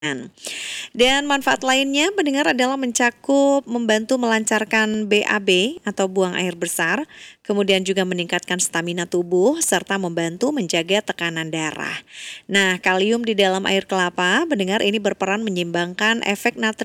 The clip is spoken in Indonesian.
Dan manfaat lainnya pendengar adalah membantu melancarkan BAB atau buang air besar, kemudian juga meningkatkan stamina tubuh serta membantu menjaga tekanan darah. Nah, kalium di dalam air kelapa pendengar ini berperan menyeimbangkan efek natrium